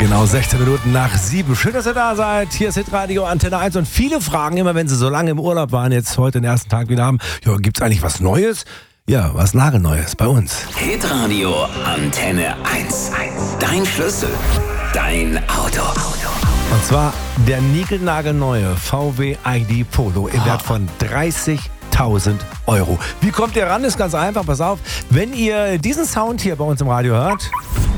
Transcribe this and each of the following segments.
Genau 16 Minuten nach 7. Schön, dass ihr da seid. Hier ist Hitradio Antenne 1 und viele fragen immer, wenn sie so lange im Urlaub waren, jetzt heute den ersten Tag wieder haben, ja, gibt's eigentlich was Neues? Ja, was nagelneues bei uns. Hitradio Antenne 1. Dein Schlüssel, dein Auto. Und zwar der niegelnagelneue VW ID Polo im Wert von 30.000 Euro. Wie kommt ihr ran? Ist ganz einfach, pass auf. Wenn ihr diesen Sound hier bei uns im Radio hört,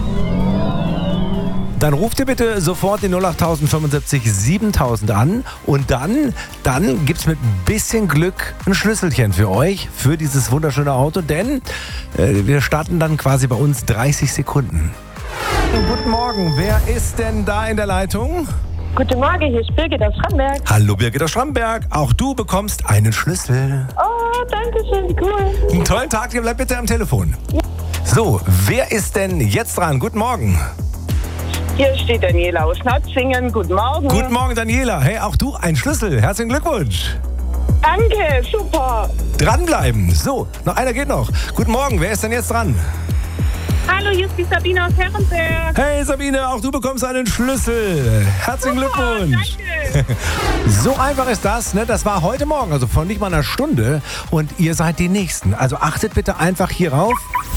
dann ruft ihr bitte sofort den 08075 7000 an und dann gibt's mit ein bisschen Glück ein Schlüsselchen für euch, für dieses wunderschöne Auto, denn wir starten dann quasi bei uns 30 Sekunden. Guten Morgen, wer ist denn da in der Leitung? Guten Morgen, hier ist Birgit aus Schramberg. Hallo Birgit aus Schramberg, auch du bekommst einen Schlüssel. Oh, danke schön, cool. Einen tollen Tag, ihr bleibt bitte am Telefon. Ja. So, wer ist denn jetzt dran? Guten Morgen. Hier steht Daniela aus Natzingen. Guten Morgen. Guten Morgen, Daniela. Hey, auch du, ein Schlüssel. Herzlichen Glückwunsch. Danke, super. Dranbleiben. So, noch einer geht noch. Guten Morgen, wer ist denn jetzt dran? Hallo, hier ist die Sabine aus Herrenberg. Hey Sabine, auch du bekommst einen Schlüssel. Herzlichen Glückwunsch. Danke. So einfach ist das, ne? Das war heute Morgen, also vor nicht mal einer Stunde. Und ihr seid die Nächsten. Also achtet bitte einfach hier rauf.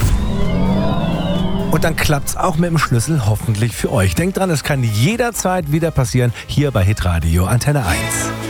Und dann klappt's auch mit dem Schlüssel hoffentlich für euch. Denkt dran, es kann jederzeit wieder passieren, hier bei Hitradio Antenne 1.